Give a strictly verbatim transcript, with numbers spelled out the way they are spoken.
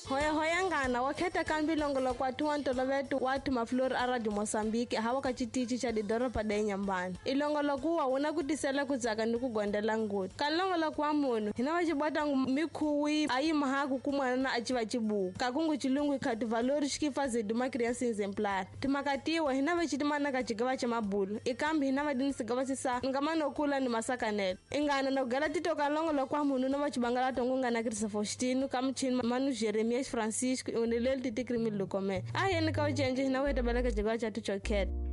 hoya hoya ngana waketa kambi longolo kwa tuwanto lovetu watu maflor aradi Mozambique hawa kachitichi cha didoropa de nyambani. Ilongolo kuwa unakutisela kuzaka nikugondela nguti. Kalongolo kwa munu hina wachibwata mikuwi ayi mahaku kumwana na achiva chibu. Kakungu chilungu ikatu valori shikifa ziduma kriyansi exemplar. Timakatiwa hina wachitimana kachigawa cha mabulu. Ikambi hina wadinisigawa sisa ngamano kula ni masaka net. Ingana no galatito kalongolo kwa munu na wachibangala tongunga na Krista Faustino kamuchini Manu Jeremias Francisco unilel titikrimi lukome. Aye nika uchenje hina weta balaka chigawa cha tuchokete.